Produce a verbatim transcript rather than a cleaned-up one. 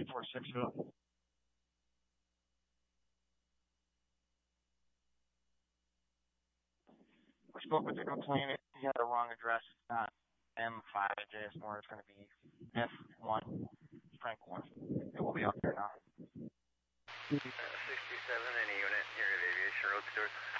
three four six. We spoke with the complainant. He had a wrong address. It's not M five J S Moore. It's going to be F one, Frank one. It will be up there now. Uh, sixty-seven, any unit, here at Aviation Road Stewart.